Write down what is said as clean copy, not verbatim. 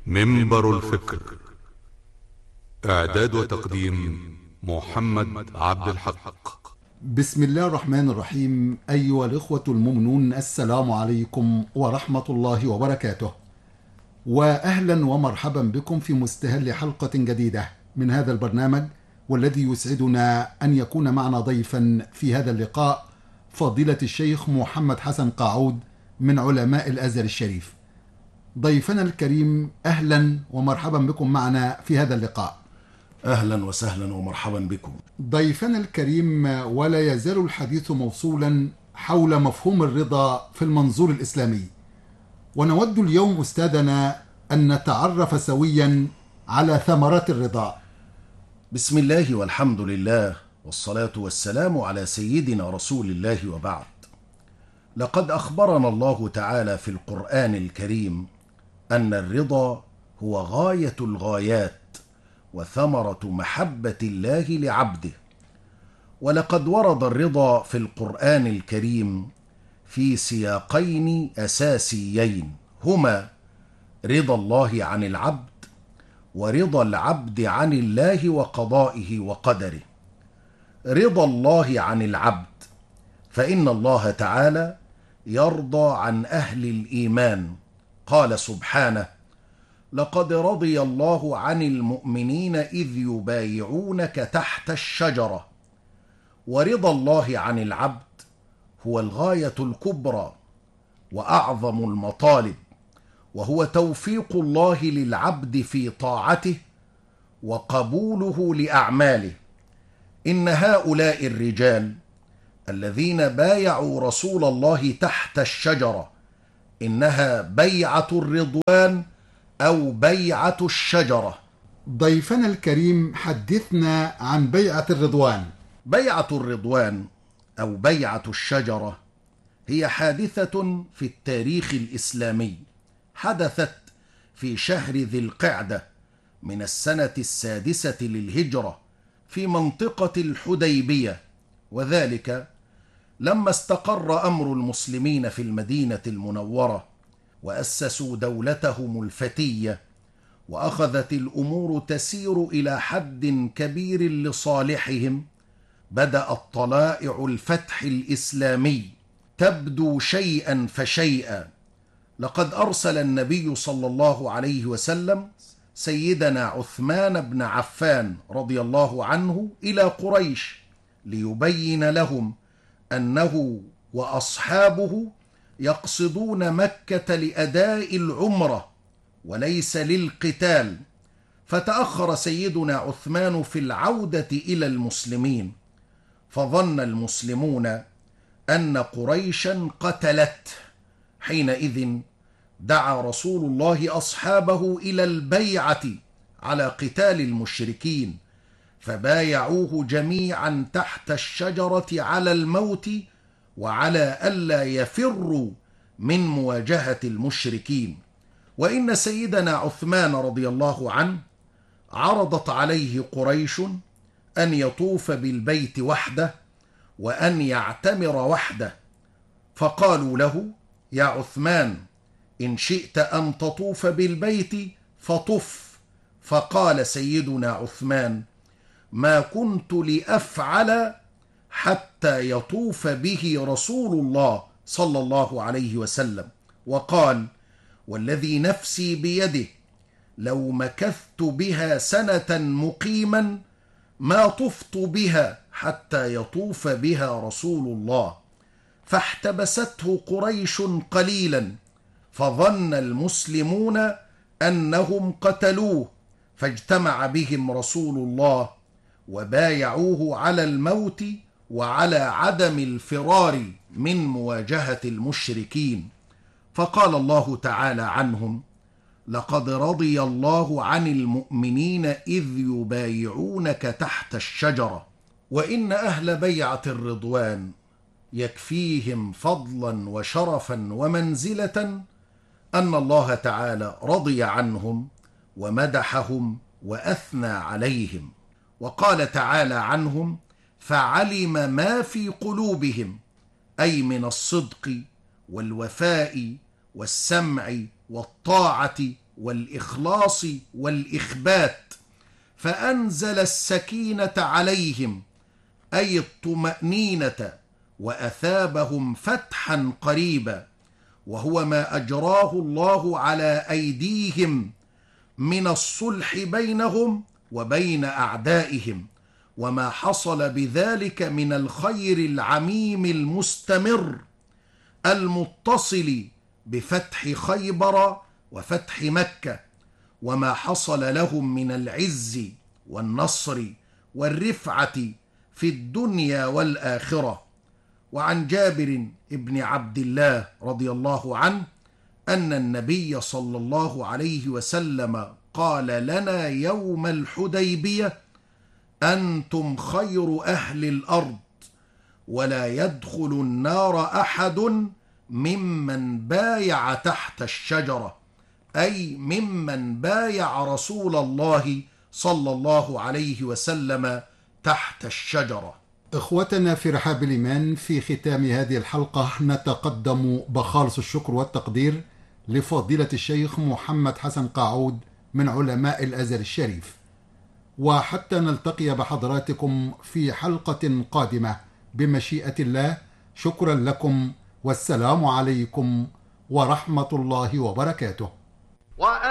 منبر الفكر. إعداد وتقديم محمد عبد الحق. بسم الله الرحمن الرحيم. أيها الإخوة المؤمنون، السلام عليكم ورحمة الله وبركاته، وأهلا ومرحبا بكم في مستهل حلقة جديدة من هذا البرنامج، والذي يسعدنا أن يكون معنا ضيفا في هذا اللقاء فضيلة الشيخ محمد حسن قاعود من علماء الأزهر الشريف. ضيفنا الكريم، أهلا ومرحبا بكم معنا في هذا اللقاء. أهلا وسهلا ومرحبا بكم. ضيفنا الكريم، ولا يزال الحديث موصولا حول مفهوم الرضا في المنظور الإسلامي، ونود اليوم أستاذنا أن نتعرف سويا على ثمرات الرضا. بسم الله والحمد لله والصلاة والسلام على سيدنا رسول الله، وبعد. لقد أخبرنا الله تعالى في القرآن الكريم أن الرضا هو غاية الغايات وثمرة محبة الله لعبده. ولقد ورد الرضا في القرآن الكريم في سياقين أساسيين، هما رضا الله عن العبد ورضا العبد عن الله وقضائه وقدره. رضا الله عن العبد، فإن الله تعالى يرضى عن أهل الإيمان. قال سبحانه: لقد رضي الله عن المؤمنين إذ يبايعونك تحت الشجرة. ورضا الله عن العبد هو الغاية الكبرى وأعظم المطالب، وهو توفيق الله للعبد في طاعته وقبوله لأعماله. إن هؤلاء الرجال الذين بايعوا رسول الله تحت الشجرة إنها بيعة الرضوان أو بيعة الشجرة. ضيفنا الكريم، حدثنا عن بيعة الرضوان. بيعة الرضوان أو بيعة الشجرة هي حادثة في التاريخ الإسلامي، حدثت في شهر ذي القعدة من السنة 6 للهجرة في منطقة الحديبية، وذلك لما استقر أمر المسلمين في المدينة المنورة وأسسوا دولتهم الفتية، وأخذت الأمور تسير إلى حد كبير لصالحهم. بدأت طلائع الفتح الإسلامي تبدو شيئا فشيئا. لقد أرسل النبي صلى الله عليه وسلم سيدنا عثمان بن عفان رضي الله عنه إلى قريش ليبين لهم أنه وأصحابه يقصدون مكة لأداء العمرة وليس للقتال. فتأخر سيدنا عثمان في العودة إلى المسلمين، فظن المسلمون أن قريشا قتلته. حينئذ دعا رسول الله أصحابه إلى البيعة على قتال المشركين، فبايعوه جميعا تحت الشجرة على الموت وعلى ألا يفروا من مواجهة المشركين. وإن سيدنا عثمان رضي الله عنه عرضت عليه قريش أن يطوف بالبيت وحده وأن يعتمر وحده، فقالوا له: يا عثمان، إن شئت أن تطوف بالبيت فطف. فقال سيدنا عثمان: ما كنت لأفعل حتى يطوف به رسول الله صلى الله عليه وسلم. وقال: والذي نفسي بيده لو مكثت بها سنة مقيما ما طفت بها حتى يطوف بها رسول الله. فاحتبسته قريش قليلا، فظن المسلمون أنهم قتلوه، فاجتمع بهم رسول الله وبايعوه على الموت وعلى عدم الفرار من مواجهة المشركين. فقال الله تعالى عنهم: لقد رضي الله عن المؤمنين إذ يبايعونك تحت الشجرة. وإن أهل بيعة الرضوان يكفيهم فضلا وشرفا ومنزلة أن الله تعالى رضي عنهم ومدحهم وأثنى عليهم. وقال تعالى عنهم: فعلم ما في قلوبهم، أي من الصدق والوفاء والسمع والطاعة والإخلاص والإخبات، فأنزل السكينة عليهم أي الطمأنينة، وأثابهم فتحا قريبا، وهو ما أجراه الله على أيديهم من الصلح بينهم وبين أعدائهم، وما حصل بذلك من الخير العميم المستمر المتصل بفتح خيبر وفتح مكة، وما حصل لهم من العز والنصر والرفعة في الدنيا والآخرة. وعن جابر بن عبد الله رضي الله عنه أن النبي صلى الله عليه وسلم قال لنا يوم الحديبية: أنتم خير أهل الأرض، ولا يدخل النار أحد ممن بايع تحت الشجرة، أي ممن بايع رسول الله صلى الله عليه وسلم تحت الشجرة. إخوتنا في رحاب الإيمان، في ختام هذه الحلقة نتقدم بخالص الشكر والتقدير لفضيلة الشيخ محمد حسن قاعود من علماء الأزهر الشريف، وحتى نلتقي بحضراتكم في حلقة قادمة بمشيئة الله، شكرا لكم، والسلام عليكم ورحمة الله وبركاته.